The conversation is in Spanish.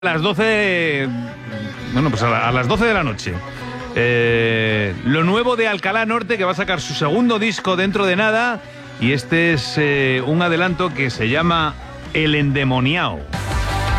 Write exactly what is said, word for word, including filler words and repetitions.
A las doce, bueno, pues a, la, a las doce de la noche. Eh, lo nuevo de Alcalá Norte, que va a sacar su segundo disco dentro de nada. Y este es eh, un adelanto que se llama El Endemoniao.